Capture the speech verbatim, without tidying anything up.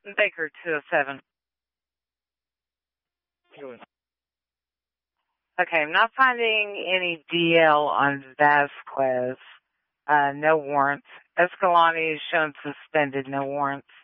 Baker two oh seven. Okay, I'm not finding any D L on Vasquez. Uh, no warrants. Escalante is shown suspended, no warrants.